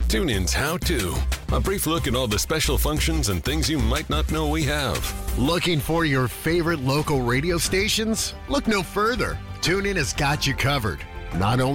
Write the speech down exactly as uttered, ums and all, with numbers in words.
TuneIn's How To. A brief look at all the special functions and things you might not know we have. Looking for your favorite local radio stations? Look no further. TuneIn has got you covered. Not only